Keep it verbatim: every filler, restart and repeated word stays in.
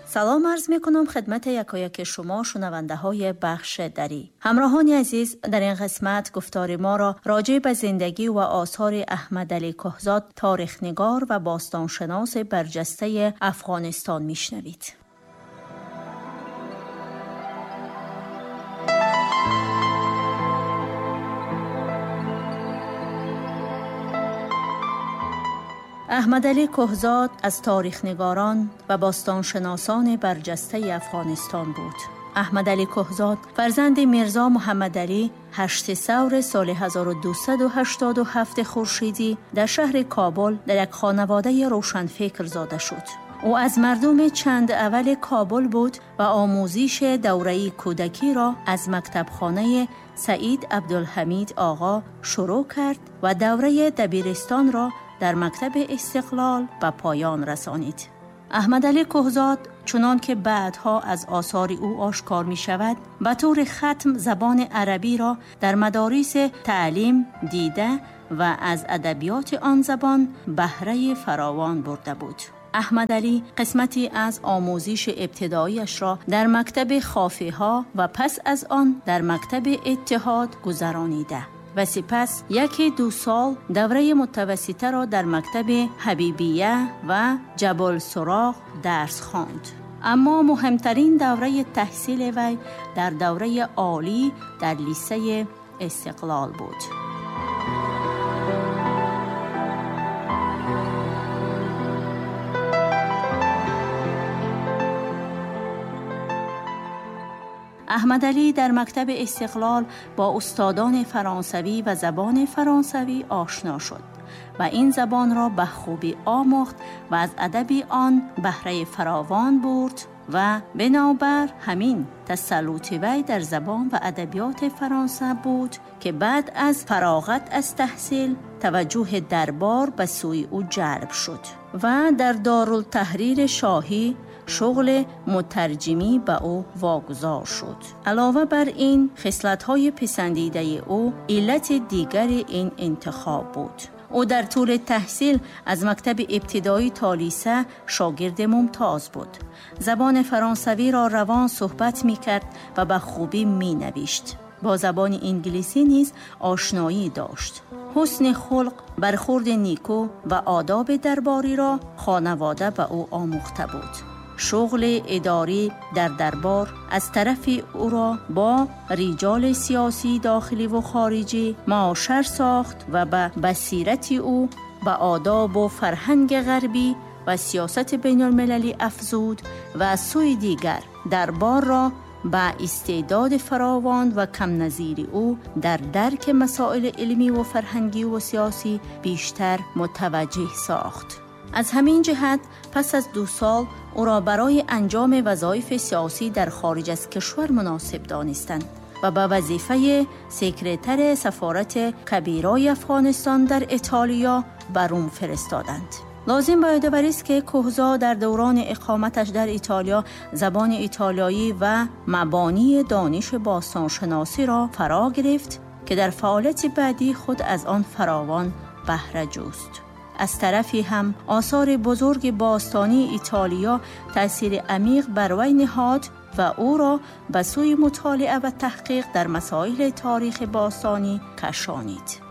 سلام عرض می کنم خدمت یکایک شما شنونده های بخش دری. همراهان عزیز، در این قسمت گفتار ما را راجع به زندگی و آثار احمدعلی کهزاد، تاریخ‌نگار و باستانشناس برجسته افغانستان می شنوید. احمدعلی کهزاد از تاریخ‌نگاران و باستانشناسان برجسته افغانستان بود. احمدعلی کهزاد فرزند میرزا محمدعلی هشت ثور سال هزار و دویست و هشتاد و هفت خورشیدی در شهر کابل در یک خانواده روشنفکر زاده شد. او از مردم چند اول کابل بود و آموزش دوره‌ای کودکی را از مکتبخانه سعید عبدالحمید آقا شروع کرد و دوره دبیرستان را در مکتب استقلال به پایان رسانید. احمدعلی کهزاد چنان که بعدها از آثار او آشکار می شود، به طور ختم زبان عربی را در مدارس تعلیم دیده و از ادبیات آن زبان بهره فراوان برده بود. احمدعلی قسمتی از آموزش ابتداییش را در مکتب خافی‌ها و پس از آن در مکتب اتحاد گذرانیده و سپس یکی دو سال دوره متوسطه را در مکتب حبیبیه و جبل سراغ درس خواند. اما مهمترین دوره تحصیل وی در دوره عالی در لیسه استقلال بود. احمدعلی در مکتب استقلال با استادان فرانسوی و زبان فرانسوی آشنا شد و این زبان را به خوبی آموخت و از ادب آن بهره فراوان برد و بنابر همین تسلط وی در زبان و ادبیات فرانسه بود که بعد از فراغت از تحصیل توجه دربار به سوی او جلب شد و در دارالتحریر شاهی شغل مترجمی به او واگذار شد. علاوه بر این خصلت‌های پسندیده او علت دیگر این انتخاب بود. او در طول تحصیل از مکتب ابتدایی تا لیسه شاگرد ممتاز بود. زبان فرانسوی را روان صحبت می کرد و به خوبی می نوشت. با زبان انگلیسی نیز آشنایی داشت. حسن خلق، برخورد نیکو و آداب درباری را خانواده به او آموخته بود. شغل اداری در دربار از طرف او را با رجال سیاسی داخلی و خارجی معاشر ساخت و به بصیرت او به آداب و فرهنگ غربی و سیاست بین المللی افزود و از سوی دیگر دربار را با استعداد فراوان و کم نظیر او در درک مسائل علمی و فرهنگی و سیاسی بیشتر متوجه ساخت. از همین جهت پس از دو سال او را برای انجام وظایف سیاسی در خارج از کشور مناسب دانستند و به وظیفه سکرتر سفارت کبیرای افغانستان در ایتالیا به روم فرستادند. لازم به یادآوری است که کهزاد در دوران اقامتش در ایتالیا زبان ایتالیایی و مبانی دانش باستانشناسی را فرا گرفت که در فعالیت بعدی خود از آن فراوان بهره جست. از طرفی هم آثار بزرگ باستانی ایتالیا تأثیر عمیق بر وی نهاد و او را به سوی مطالعه و تحقیق در مسائل تاریخ باستانی کشانید.